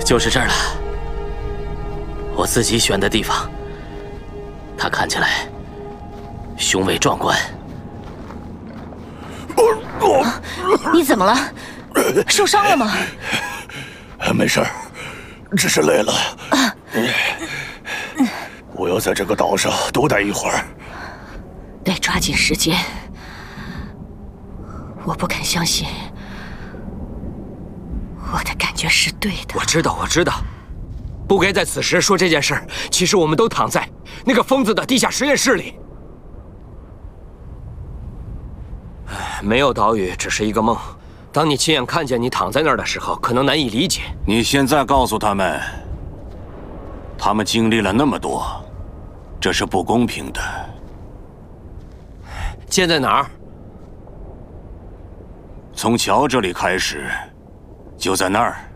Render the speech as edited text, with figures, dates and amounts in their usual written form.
就是这儿了，我自己选的地方。它看起来雄伟壮观。 你怎么了？受伤了吗？ 没事儿，只是累了。我要在这个岛上多待一会儿。 得抓紧时间。我不敢相信，我的感觉是对的。 我知道，我知道，不该在此时说这件事。其实我们都躺在那个疯子的地下实验室里。没有岛屿，只是一个梦。当你亲眼看见你躺在那儿的时候，可能难以理解。 你现在告诉他们，他们经历了那么多，这是不公平的。 剑在哪儿？ 从桥这里开始，就在那儿。